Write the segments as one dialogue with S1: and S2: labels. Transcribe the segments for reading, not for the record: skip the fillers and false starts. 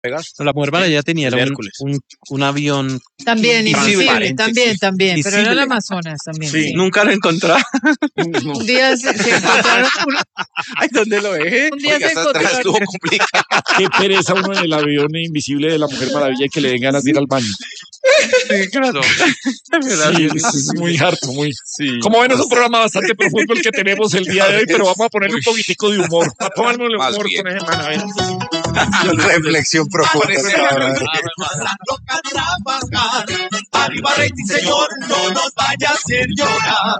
S1: Pegaso.
S2: La Mujer Maravilla tenía
S1: El
S2: era
S1: Hércules.
S2: un avión.
S3: También, invisible, también, pero
S2: Visible.
S3: era el Amazonas también.
S4: Sí.
S3: Sí.
S2: Nunca lo encontraba.
S3: Un día se encontraron,
S2: Ay, ¿dónde lo dejé?
S3: un día
S1: Oiga,
S3: se
S1: esta atrás
S3: encontraron,
S1: estuvo complicado.
S4: Qué pereza uno en el avión invisible de la Mujer Maravilla y que le den ganas de ir al baño.
S2: Sí, claro.
S4: Sí, es muy harto, muy.
S2: Sí.
S4: Como ven, es un programa bastante profundo el que tenemos el día de hoy, pero vamos a ponerle un poquitico de humor. Pongámosle
S1: Más
S4: humor
S1: bien.
S4: con ese man, a ver.
S5: Reflexión profunda.
S6: Arriba rating, señor, no nos vaya a hacer llorar.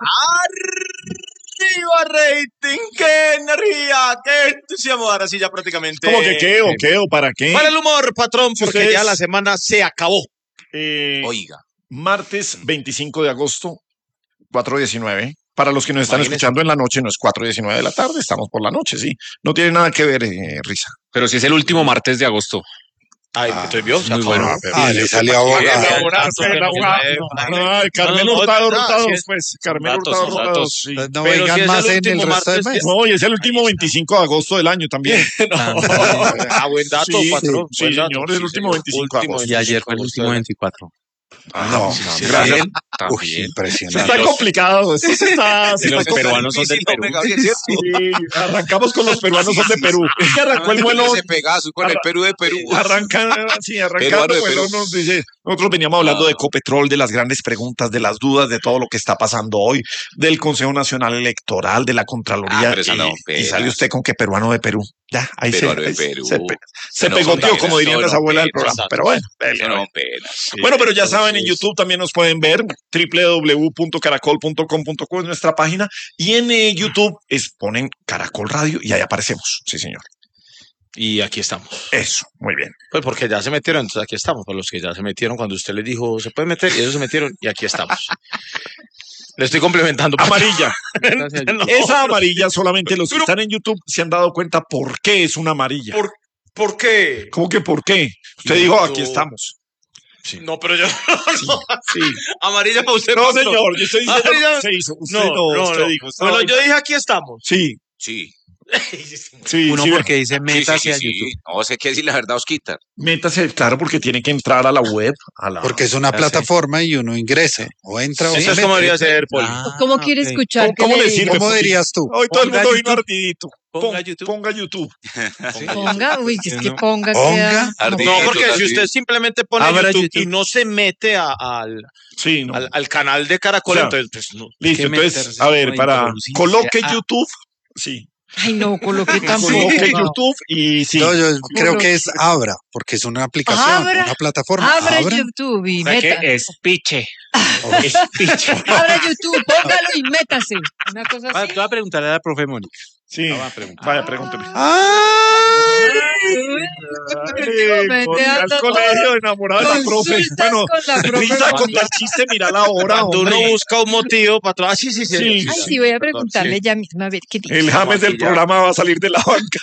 S1: Arriba rating, qué energía, qué entusiasmo. Ahora sí ya prácticamente.
S4: ¿Cómo que qué o qué o para qué?
S1: Para el humor, patrón, porque
S4: Ustedes-
S1: ya la semana se acabó.
S6: Oiga.
S4: Martes 25 de agosto, 4:19. Para los que nos están
S1: Imagínese.
S4: escuchando en la noche, no es 4:19 de la tarde, estamos por la noche, sí. No tiene nada que ver, Risa.
S2: Pero si es el último martes de agosto.
S1: Ay, entonces vio, se
S2: muy
S1: acabó.
S2: bueno.
S5: Le salió abogado.
S4: Ay, Carmen
S1: No,
S4: Hurtado,
S1: no,
S4: Hurtado,
S1: sí es-
S4: pues. Carmen
S1: datos,
S4: Hurtado,
S1: son
S4: Hurtado,
S1: datos.
S4: sí.
S5: No
S1: Pero
S5: vengan
S1: si es
S5: más
S1: el
S5: en el
S1: último
S5: resto del
S1: martes,
S5: mes.
S4: No, y es el último 25 de agosto del año también.
S1: Ah, buen dato,
S4: Sí,
S1: patrón.
S4: sí,
S1: buen dato.
S4: señor, el último 25 de agosto.
S2: Y ayer fue el
S1: 25
S2: último 24.
S5: No,
S4: Gracias.
S5: Uy,
S2: También.
S5: impresionante.
S4: Está complicado, esto se está... se
S2: Los
S4: está
S2: peruanos son del
S1: Difícil,
S2: Perú.
S1: hombre, Gabriel, ¿cierto?
S4: Sí, arrancamos con los peruanos son de Perú. Es que arrancó el vuelo...
S6: Ese Pegasus con el Perú de Perú.
S4: Arrancando,
S6: Peruano de
S4: pues
S6: Perú.
S4: nos dice, nosotros veníamos hablando de Ecopetrol, de las grandes preguntas, de las dudas, de todo lo que está pasando hoy, del Consejo Nacional Electoral, de la Contraloría,
S6: pero esa no,
S4: y
S6: pelas.
S4: sale usted con que peruano de Perú. Ya, ahí
S6: Peruano de
S4: ahí
S6: Perú.
S4: se
S6: No,
S4: pegoteó,
S6: son
S4: como dirían
S6: penas,
S4: las abuelas del
S6: no,
S4: programa.
S1: penas.
S4: Pero bueno,
S6: Eso no, penas.
S4: bueno, pero ya saben, en YouTube también nos pueden ver, www.caracol.com.co es nuestra página, y en YouTube ponen Caracol Radio y ahí aparecemos. Sí, señor.
S1: Y aquí estamos.
S4: Eso, muy bien.
S1: Pues porque ya se metieron, entonces aquí estamos. Por los que ya se metieron cuando usted les dijo, se puede meter, y ellos se metieron, y aquí estamos. Le estoy complementando.
S4: Amarilla.
S1: No,
S4: Esa amarilla solamente los que están en YouTube se han dado cuenta por qué es una amarilla.
S1: ¿Por qué?
S4: ¿Cómo que por qué? Usted dijo, aquí estamos.
S1: No, pero yo.
S4: Sí.
S1: Amarilla para usted.
S4: No,
S1: patrón.
S4: señor, yo estoy diciendo
S1: Amarilla-
S4: que se hizo. Usted
S1: No,
S4: usted
S1: no.
S4: dijo.
S1: Bueno, yo dije aquí estamos.
S4: Sí,
S6: Sí.
S4: sí,
S2: Uno
S4: sí.
S2: porque dice
S6: Sí,
S2: métase a
S6: sí.
S2: YouTube.
S6: No, sé qué decir la verdad, Osquita.
S4: Métase, claro, porque tiene que entrar a la web.
S5: Porque es una plataforma y uno ingresa o entra o
S1: Eso
S5: se
S1: es como
S5: mete.
S1: debería ser, Poli.
S3: ¿Cómo quiere
S2: ok.
S3: escuchar?
S4: ¿Cómo
S3: que
S4: le
S3: le
S4: sirve?
S3: diga?
S5: ¿Cómo dirías tú?
S4: Hoy todo el
S2: Ponga
S4: mundo vino
S2: YouTube.
S4: ardidito.
S2: Ponga YouTube.
S4: Ponga YouTube.
S3: Ponga, uy, es que
S2: No.
S3: ponga.
S5: Ponga.
S3: queda-
S6: Ardidito.
S1: No, porque si
S6: Sí.
S1: usted simplemente pone
S2: Abra
S1: YouTube,
S2: YouTube.
S1: y no se mete al
S4: Sí, no.
S1: canal de Caracol,
S4: O sea,
S1: entonces, pues no.
S4: Listo,
S2: que
S4: entonces,
S2: meterse
S4: a ver,
S2: como
S4: para
S2: introducirse
S4: coloque
S2: a-
S4: YouTube. Sí,
S3: Ay, no, coloqué tampoco.
S4: coloque
S3: no.
S4: YouTube y sí.
S5: No, yo creo que es Abra, porque es una aplicación,
S3: Abra.
S5: una plataforma.
S3: Abra YouTube y meta.
S2: es piche. Es piche.
S3: Abra YouTube, póngalo y métase. Una cosa
S2: Ah,
S3: así.
S2: te voy a preguntarle a la profe Moni.
S4: Sí, vaya, pregúnteme.
S3: Vete a
S4: Al colegio enamorado de la profe.
S3: consultas
S4: Bueno,
S3: con la profe
S4: risa
S3: Moni.
S4: contar chiste, mira la hora,
S1: Cuando
S4: hombre.
S1: uno busca un motivo para atrás. Sí.
S4: Sí.
S3: Ay, sí, voy a preguntarle ya mismo a ver qué dice.
S4: El James del
S1: ya.
S4: programa va a salir de la banca.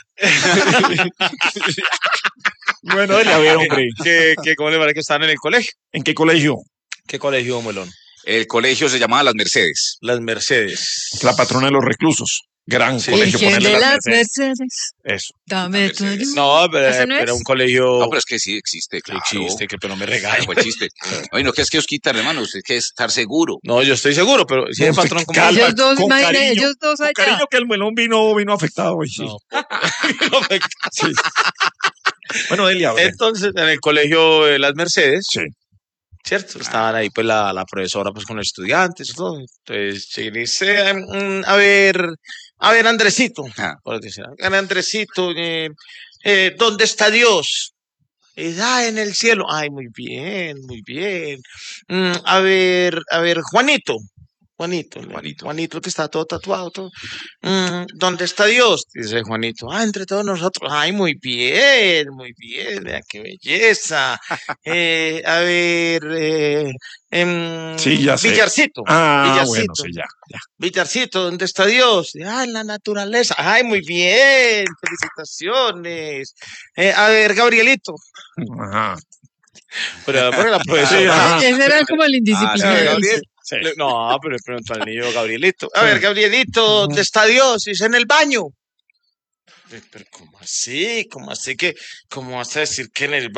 S4: Bueno, dele a ver, hombre.
S1: ¿Cómo le parece que están en el colegio?
S4: ¿En qué colegio?
S1: ¿Qué colegio, Melón?
S6: El colegio se llamaba Las Mercedes.
S1: Las Mercedes.
S4: La patrona de los reclusos. Gran
S1: Sí.
S4: colegio.
S3: Virgen
S4: ponerle
S3: de
S4: las
S3: las
S4: Mercedes.
S3: Mercedes,
S4: Eso.
S3: dame tu
S6: Mercedes.
S3: ayuda.
S1: No, pero
S3: ¿Ese no es?
S1: era un colegio.
S6: No, pero es que sí existe, claro.
S1: Existe, que pero me regaña.
S6: Fue chiste. Oye, no, que es que Osquita, hermano, usted que estar seguro.
S1: No, yo estoy seguro, pero si el patrón como.
S4: Calma,
S3: Ellos dos,
S4: con
S3: imagínate,
S4: cariño,
S3: ellos dos
S4: con
S3: allá.
S4: cariño que el melón vino afectado hoy. Sí.
S1: No.
S4: Sí. Bueno, dele a ver.
S1: Entonces, en el colegio de Las Mercedes,
S4: Sí.
S1: ¿cierto? Estaban ahí pues la profesora pues con los estudiantes y todo. Entonces, llegué y dice, a ver, Andresito,
S6: Ah.
S1: por decir, a ver, Andresito, ¿dónde está Dios? Y dice, en el cielo. Ay, muy bien, muy bien. A ver, Juanito. Juanito que está todo tatuado, todo. ¿Dónde está Dios? Dice Juanito. Entre todos nosotros. Ay, muy bien, vea qué belleza. A ver,
S4: Sí, ya sé.
S1: Villarcito.
S4: Ah,
S1: Villarcito.
S4: bueno, sí, ya.
S1: Villarcito, ¿dónde está Dios? En la naturaleza. Ay, muy bien, felicitaciones. A ver, Gabrielito.
S4: Ajá.
S1: Pero la
S4: Sí,
S1: profesora.
S4: ajá.
S3: Ese era como el indisciplinado.
S6: Gabriel.
S4: Sí.
S1: No, pero le pregunto al niño Gabrielito. A ver, Gabrielito, ¿dónde está Dios? Dice, en el baño. Pero ¿cómo así? ¿Cómo así que, cómo vas a decir que en el